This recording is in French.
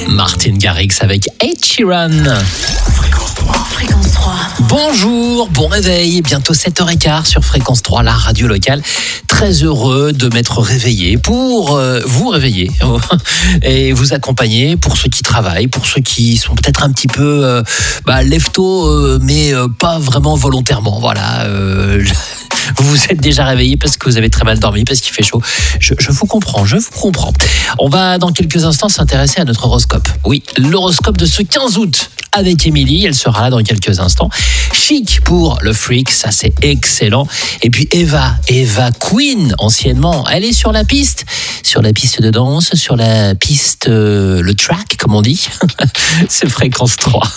Martin Garrix avec Ed Sheeran. Fréquence 3. Fréquence 3. Bonjour, bon réveil, bientôt 7h15 sur Fréquence 3, la radio locale. Très heureux de m'être réveillé pour vous réveiller et vous accompagner pour ceux qui travaillent, pour ceux qui sont peut-être un petit peu lève-tôt, mais pas vraiment volontairement. Voilà. Vous vous êtes déjà réveillé parce que vous avez très mal dormi, parce qu'il fait chaud. Je vous comprends. On va dans quelques instants s'intéresser à notre horoscope. Oui, l'horoscope de ce 15 août avec Émilie, elle sera là dans quelques instants. Chic pour le freak, ça c'est excellent. Et puis Eva Queen, anciennement, elle est sur la piste de danse, sur la piste, le track comme on dit. C'est Fréquence 3.